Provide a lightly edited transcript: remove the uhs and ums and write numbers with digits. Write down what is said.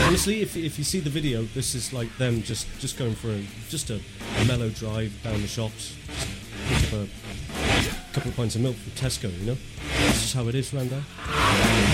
honestly, if you see the video, this is like them just going for a mellow drive down the shops, pick up a couple of pints of milk from Tesco, you know? This is how it is around there.